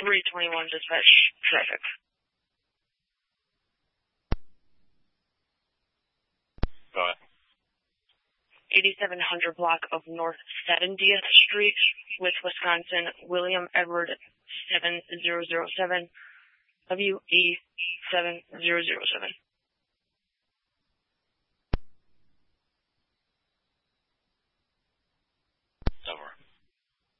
321 dispatch traffic. 8700 block of North 70th Street, with Wisconsin, William Edward 7007, WE 7007.